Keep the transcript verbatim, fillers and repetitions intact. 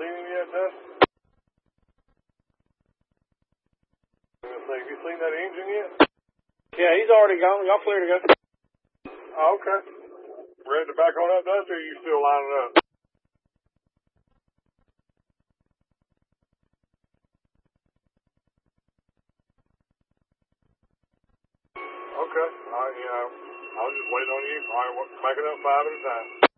seen him yet, Dust? I was gonna say, have you seen that engine yet? Yeah, he's already gone. Y'all clear to go. Oh, okay. Ready to back on up, Dust, or are you still lining up? Okay. All right, you know, I was just waiting on you. All right, well, back it up five at a time.